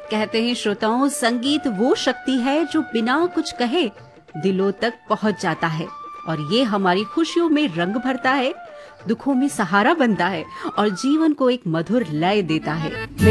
कहते हैं श्रोताओं, संगीत वो शक्ति है जो बिना कुछ कहे दिलों तक पहुंच जाता है और ये हमारी खुशियों में रंग भरता है, दुखों में सहारा बनता है और जीवन को एक मधुर लय देता है।